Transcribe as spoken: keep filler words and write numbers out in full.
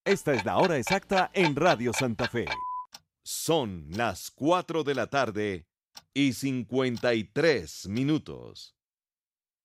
Esta es la hora exacta en Radio Santa Fe. Son las cuatro de la tarde y cincuenta y tres minutos.